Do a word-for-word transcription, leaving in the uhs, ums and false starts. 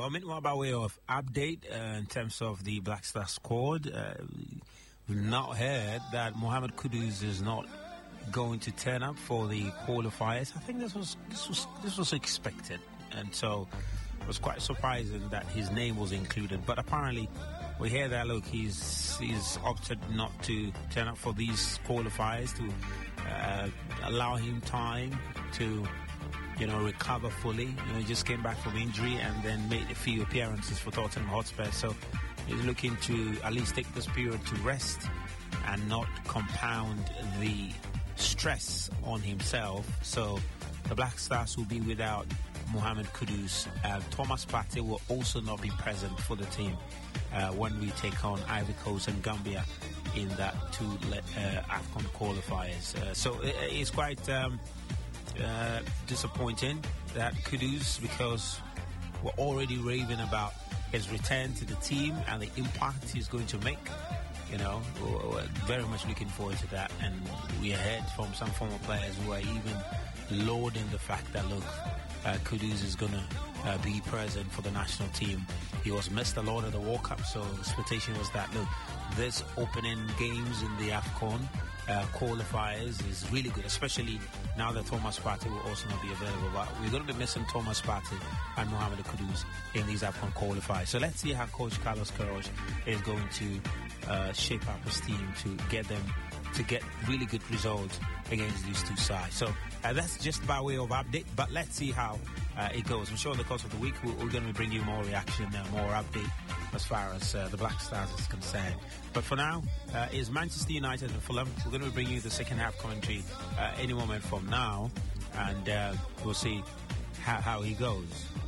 well, meanwhile, by way of update uh, in terms of the Black Star squad, uh, we've not heard that Mohamed Kudus is not going to turn up for the qualifiers. I think this was this was this was expected, and so it was quite surprising that his name was included. But apparently, we hear that look, he's he's opted not to turn up for these qualifiers to uh, allow him time to, you know, recover fully. You know, he just came back from injury and then made a few appearances for Tottenham Hotspur. So he's looking to at least take this period to rest and not compound the stress on himself. So the Black Stars will be without Mohamed Kudus. Uh, Thomas Partey will also not be present for the team uh, when we take on Ivory Coast and Gambia in that two uh, AFCON qualifiers. Uh, so it, it's quite um, uh, disappointing that Kudus, because we're already raving about his return to the team and the impact he's going to make. You know, we're very much looking forward to that, and we heard from some former players who are even lauding the fact that, look, uh, Kudus is going to uh, be present for the national team. He was missed a lot at the World Cup, so the expectation was that, look, this opening games in the AFCON uh, qualifiers is really good, especially now that Thomas Partey will also not be available. But we're going to be missing Thomas Partey and Mohamed Kudus in these AFCON qualifiers. So let's see how Coach Carlos Queiroz is going to uh, shape up his team to get them to get really good results against these two sides. So uh, that's just by way of update, but let's see how uh, it goes. I'm sure in the course of the week we're, we're going to bring you more reaction, uh, more update as far as uh, the Black Stars is concerned. But for now, uh, is Manchester United and Fulham. We're going to bring you the second half commentary uh, any moment from now, and uh, we'll see how, how he goes.